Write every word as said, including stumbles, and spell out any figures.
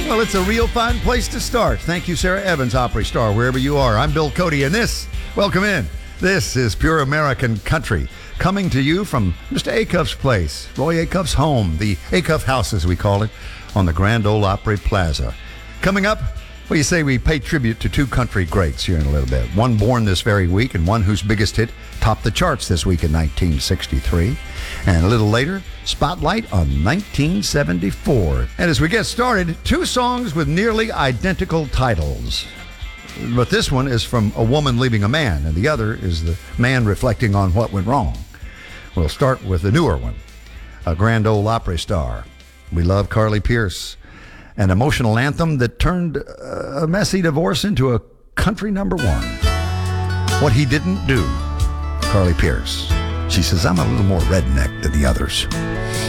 Well, it's a real fine place to start. Thank you, Sarah Evans, Opry star, wherever you are. I'm Bill Cody, and this, welcome in. This is Pure American Country, coming to you from Mister Acuff's place, Roy Acuff's home, the Acuff House, as we call it, on the Grand Ole Opry Plaza. Coming up, well, you say we pay tribute to two country greats here in a little bit. One born this very week and one whose biggest hit topped the charts this week in nineteen sixty-three. And a little later, spotlight on nineteen seventy-four. And as we get started, two songs with nearly identical titles. But this one is from a woman leaving a man, and the other is the man reflecting on what went wrong. We'll start with the newer one, a Grand Ole Opry star. We love Carly Pearce, an emotional anthem that turned a messy divorce into a country number one. What he didn't do, Carly Pearce. She says, I'm a little more redneck than the others.